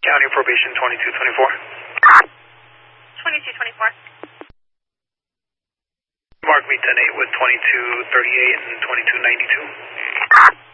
County Probation 2224. 2224. Mark me 10-8 with 2238 and 2292.